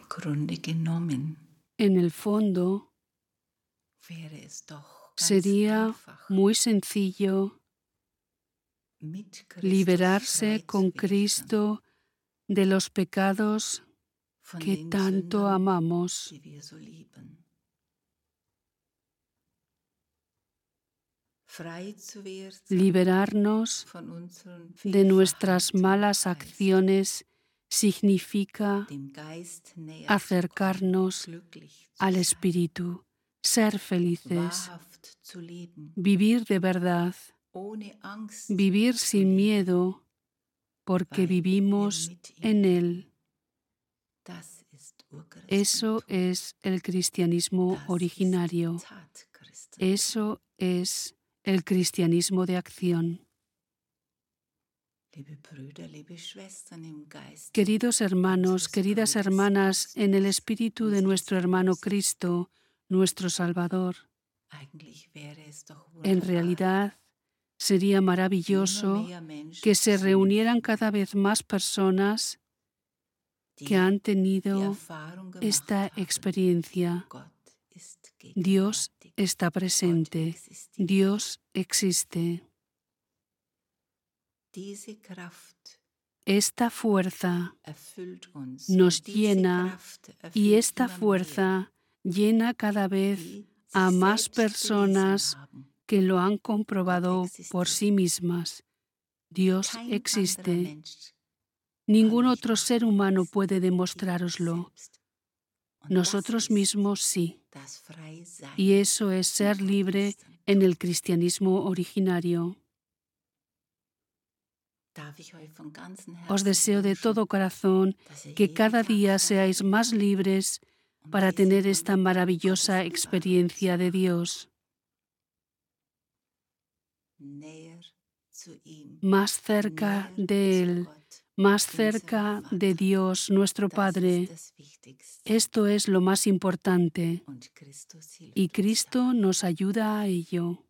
En el fondo, sería muy sencillo liberarse con Cristo de los pecados que tanto amamos. Liberarnos de nuestras malas acciones significa acercarnos al Espíritu, ser felices, vivir de verdad, vivir sin miedo, porque vivimos en Él. Eso es el cristianismo originario. Eso es el cristianismo de acción. Queridos hermanos, queridas hermanas, en el Espíritu de nuestro hermano Cristo, nuestro Salvador, en realidad sería maravilloso que se reunieran cada vez más personas que han tenido esta experiencia. Dios está presente, Dios existe. Esta fuerza nos llena y esta fuerza llena cada vez a más personas que lo han comprobado por sí mismas. Dios existe. Ningún otro ser humano puede demostrároslo. Nosotros mismos sí. Y eso es ser libre en el cristianismo originario. Os deseo de todo corazón que cada día seáis más libres para tener esta maravillosa experiencia de Dios. Más cerca de Él, más cerca de Dios, nuestro Padre. Esto es lo más importante y Cristo nos ayuda a ello.